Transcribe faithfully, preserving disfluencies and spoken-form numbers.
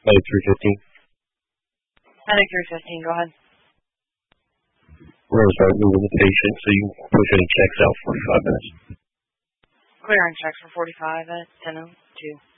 Medic three fifteen. Medic three fifteen, go ahead. We're going to start moving the patient so you can push any checks out for forty-five minutes. Clearing checks for forty-five at ten oh two.